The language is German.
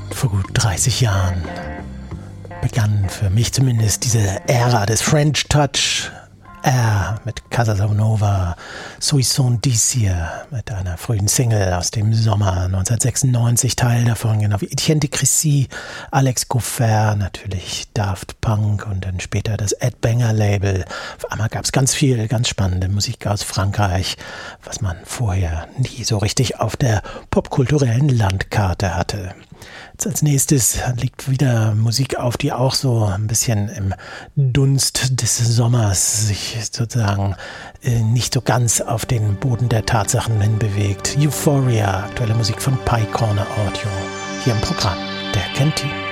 Vor gut 30 Jahren begann für mich zumindest diese Ära des French Touch. Mit Casanova, Soissons d'Issir, mit einer frühen Single aus dem Sommer 1996, Teil davon, genau wie Etienne de Crécy, Alex Gouffer, natürlich Daft Punk und dann später das Ed Banger Label. Auf einmal gab es ganz viel, ganz spannende Musik aus Frankreich, was man vorher nie so richtig auf der popkulturellen Landkarte hatte. Jetzt als nächstes liegt wieder Musik auf, die auch so ein bisschen im Dunst des Sommers sich sozusagen nicht so ganz auf den Boden der Tatsachen hin bewegt. Euphoria, aktuelle Musik von Pie Corner Audio, hier im Programm der Canteen.